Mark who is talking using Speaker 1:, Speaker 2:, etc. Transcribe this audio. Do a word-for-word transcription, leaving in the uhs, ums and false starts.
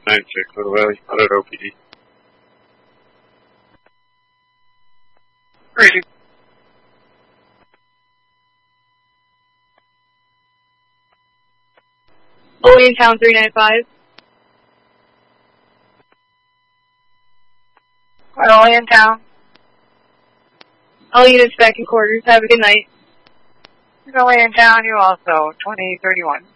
Speaker 1: nine six, Little Valley, spotted O P D.
Speaker 2: Ready.
Speaker 3: Only in town three nine five.
Speaker 2: Only in town.
Speaker 3: All units back in quarters. Have a good night.
Speaker 2: Only in town, you also. twenty thirty-one.